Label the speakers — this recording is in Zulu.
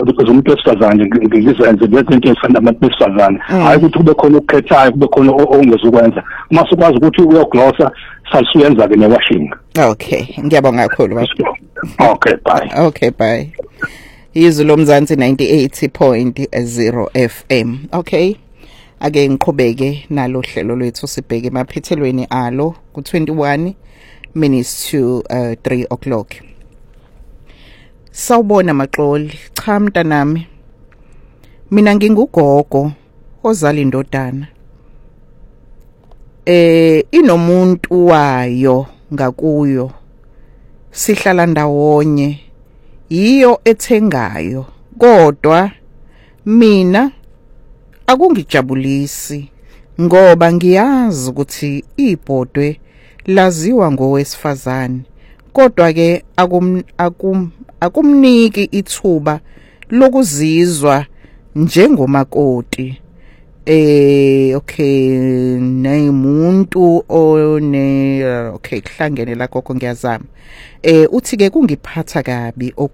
Speaker 1: because umuntu wesifazane ngizenze lezi zinto ezifana nabantu besifazane hayi ukuthi kube khona ukukhethayo kube khona ongezukwenza uma sukwazi ukuthi uyoglosa sasuyenza ke newashing.
Speaker 2: Okay, ngiyabonga kakhulu.
Speaker 1: Okay, bye.
Speaker 2: Izolo Mzansi 98.0 FM. Okay. Ake ngiqhubeke nalo hlelo lwethu sibheke emaphethelweni alo ku 21 minutes to 3 o'clock. Sawubona Maxoli, cha mntanami. Mina ngingugogo ozala indodana. Inomuntu wayo ngakuyo. Sihlala ndawonye. Iyo ethengayo. Kodwa mina akungijabulisi ngoba ngiyazi ukuthi ibhodwe laziwa ngowesifazane. Kodwa ke akumniki ithuba lokuzizwa njengomakoti. Okay, nayimuntu okay kuhlangene la gogo ngiyazama. Uthi ke kungiphatha kabi